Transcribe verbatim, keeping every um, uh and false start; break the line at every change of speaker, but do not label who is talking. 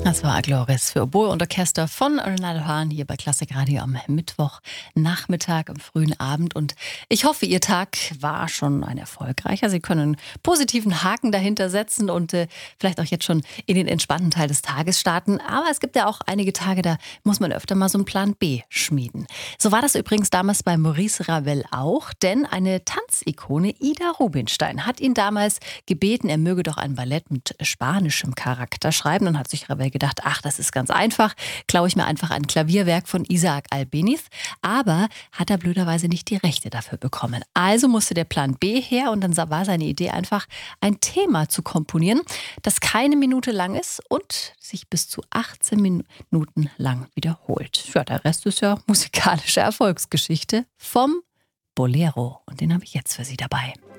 Das war Glorious für Oboe und Orchester von Ronaldo Hahn hier bei Klassik Radio am Mittwochnachmittag, am frühen Abend. Und ich hoffe, Ihr Tag war schon ein erfolgreicher. Sie können einen positiven Haken dahinter setzen und äh, vielleicht auch jetzt schon in den entspannten Teil des Tages starten. Aber es gibt ja auch einige Tage, da muss man öfter mal so einen Plan B schmieden. So war das übrigens damals bei Maurice Ravel auch, denn eine Tanzikone, Ida Rubinstein, hat ihn damals gebeten, er möge doch ein Ballett mit spanischem Charakter schreiben. Dann hat sich Ravel gedacht, ach, das ist ganz einfach, klaue ich mir einfach ein Klavierwerk von Isaac Albéniz. Aber hat er blöderweise nicht die Rechte dafür bekommen. Also musste der Plan B her und dann war seine Idee einfach, ein Thema zu komponieren, das keine Minute lang ist und sich bis zu achtzehn Minuten lang wiederholt. Ja, der Rest ist ja musikalische Erfolgsgeschichte vom Bolero. Und den habe ich jetzt für Sie dabei.